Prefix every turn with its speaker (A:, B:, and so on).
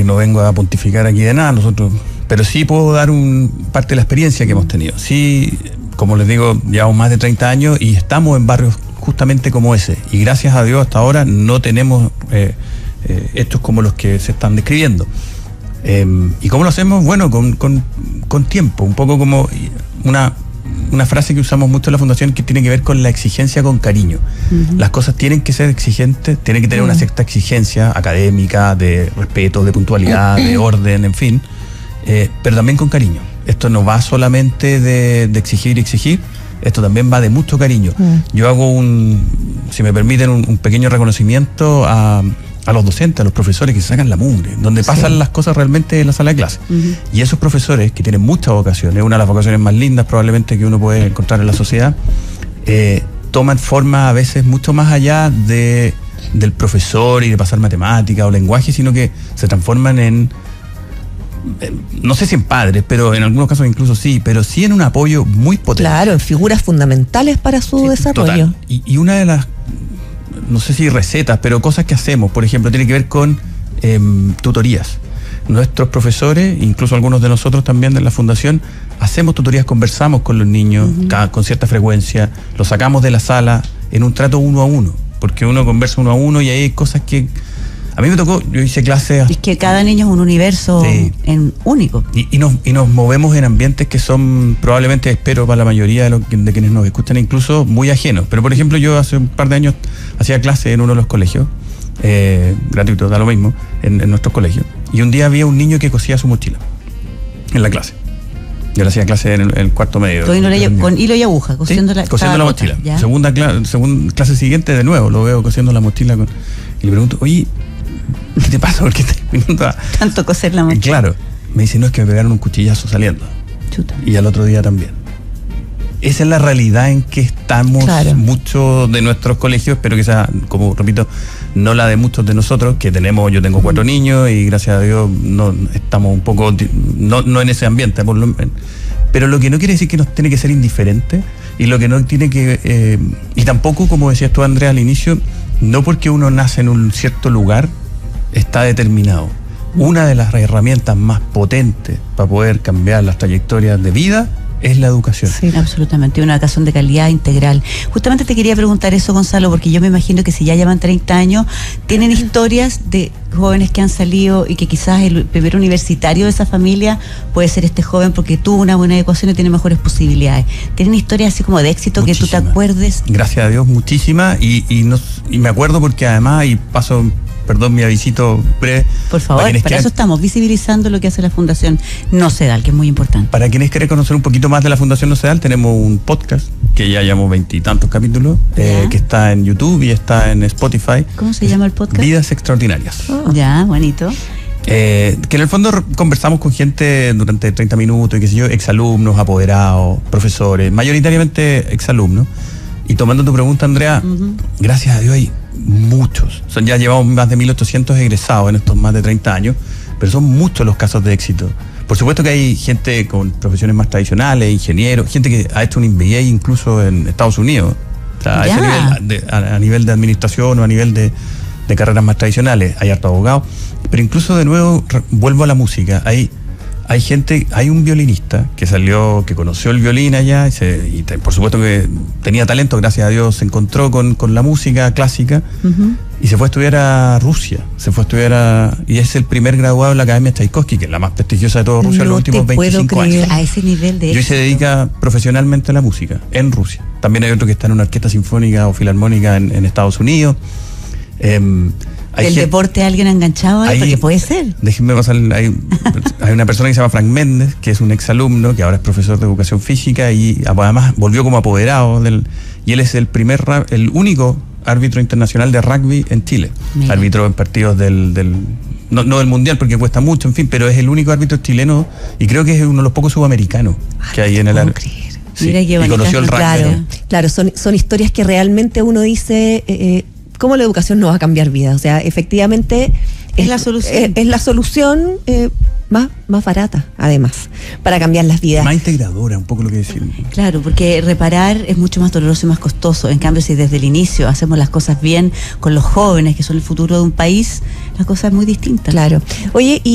A: no vengo a pontificar aquí de nada, pero sí puedo dar parte de la experiencia que hemos tenido. Sí, como les digo, llevamos más de 30 años y estamos en barrios justamente como ese. Y gracias a Dios hasta ahora no tenemos hechos como los que se están describiendo. ¿Y cómo lo hacemos? Bueno, con tiempo, un poco como una frase que usamos mucho en la Fundación que tiene que ver con la exigencia con cariño. Uh-huh. Las cosas tienen que ser exigentes, tienen que tener una cierta exigencia académica, de respeto, de puntualidad, de orden, en fin, pero también con cariño. Esto no va solamente de exigir y exigir, esto también va de mucho cariño. Yo hago si me permiten, un pequeño reconocimiento a los docentes, a los profesores que se sacan la mugre, donde pasan las cosas realmente en la sala de clase. Uh-huh. Y esos profesores que tienen muchas vocaciones, una de las vocaciones más lindas probablemente que uno puede encontrar en la sociedad, toman forma a veces mucho más allá del profesor y de pasar matemática o lenguaje, sino que se transforman en no sé si en padres, pero en algunos casos incluso sí, pero sí en un apoyo muy potente.
B: Claro, en figuras fundamentales para su desarrollo.
A: Total. Y una de las, no sé si recetas, pero cosas que hacemos, por ejemplo, tiene que ver con tutorías. Nuestros profesores, incluso algunos de nosotros también de la Fundación, hacemos tutorías, conversamos con los niños con cierta frecuencia, los sacamos de la sala en un trato 1 a 1, porque uno conversa 1 a 1 y ahí hay cosas que a mí me tocó, yo hice clases.
C: Es que cada niño es un universo único.
A: Y nos movemos en ambientes que son probablemente, espero, para la mayoría de quienes nos escuchan, incluso muy ajenos. Pero, por ejemplo, yo hace un par de años hacía clases en uno de los colegios, gratuito, da lo mismo, en nuestros colegios. Y un día había un niño que cosía su mochila en la clase. Yo le hacía clase en el cuarto medio.
C: Con hilo y aguja, cosiendo la
A: mochila. Segunda clase siguiente, de nuevo, lo veo cosiendo la mochila. Y le pregunto, oye, ¿qué te pasa? ¿Por qué estás viniendo
C: tanto coser la mochila?
A: Claro, me dice, no, es que me pegaron un cuchillazo saliendo.
C: Chuta.
A: Y al otro día también. Esa es la realidad en que estamos muchos de nuestros colegios, pero que sea, como repito, no la de muchos de nosotros, que yo tengo 4 niños y gracias a Dios no estamos un poco, no en ese ambiente, pero lo que no quiere decir que nos tiene que ser indiferente, y lo que no tiene que, y tampoco, como decías tú, Andrea, al inicio, no porque uno nace en un cierto lugar, está determinado. Una de las herramientas más potentes para poder cambiar las trayectorias de vida es la educación.
C: Sí, absolutamente, una educación de calidad integral. Justamente te quería preguntar eso, Gonzalo, porque yo me imagino que si ya llevan 30 años, tienen historias de jóvenes que han salido y que quizás el primer universitario de esa familia puede ser este joven porque tuvo una buena educación y tiene mejores posibilidades. ¿Tienen historias así como de éxito
A: muchísimas,
C: que tú te acuerdes?
A: Gracias a Dios, muchísimas, y me acuerdo porque además, y paso... Perdón, mi avisito breve.
C: Por favor, para eso estamos visibilizando lo que hace la Fundación Nocedal, que es muy importante.
A: Para quienes quieren conocer un poquito más de la Fundación Nocedal, tenemos un podcast que ya llevamos 20 y tantos capítulos, que está en YouTube y está en Spotify.
C: ¿Cómo se llama el podcast?
A: Vidas Extraordinarias.
C: Ya, bonito.
A: Que en el fondo conversamos con gente durante 30 minutos, y qué sé yo, exalumnos, apoderados, profesores, mayoritariamente exalumnos. Y tomando tu pregunta, Andrea, gracias a Dios hay muchos. Ya llevamos más de 1.800 egresados en estos más de 30 años, pero son muchos los casos de éxito. Por supuesto que hay gente con profesiones más tradicionales, ingenieros, gente que ha hecho un MBA incluso en Estados Unidos. O sea, a ese nivel, a nivel de administración o a nivel de carreras más tradicionales. Hay harto abogados. Pero incluso, de nuevo, vuelvo a la música. Hay gente, hay un violinista que conoció el violín allá y por supuesto que tenía talento, gracias a Dios se encontró con la música clásica y se fue a estudiar a Rusia, y es el primer graduado de la Academia Tchaikovsky, que es la más prestigiosa de toda Rusia en los últimos 25 años.
C: A ese nivel de
A: éxito. Y hoy se dedica profesionalmente a la música en Rusia. También hay otro que está en una orquesta sinfónica o filarmónica en Estados Unidos.
C: ¿Del deporte alguien ha enganchado ahí? Porque puede ser.
A: Déjenme pasar, hay una persona que se llama Frank Méndez, que es un exalumno, que ahora es profesor de educación física y además volvió como apoderado y él es el único árbitro internacional de rugby en Chile. Mira. Árbitro en partidos no del mundial porque cuesta mucho, en fin, pero es el único árbitro chileno y creo que es uno de los pocos sudamericanos que hay en el árbitro.
C: Sí, mira qué bonita.
A: Y conoció el rugby.
B: Claro, son historias que realmente uno dice... ¿Cómo la educación no va a cambiar vidas? O sea, efectivamente
C: es la solución.
B: Es la solución más barata, además, para cambiar las vidas.
A: Más integradora, un poco lo que decimos.
C: Claro, porque reparar es mucho más doloroso y más costoso. En cambio, si desde el inicio hacemos las cosas bien con los jóvenes, que son el futuro de un país, la cosa es muy distinta.
B: Claro. Oye,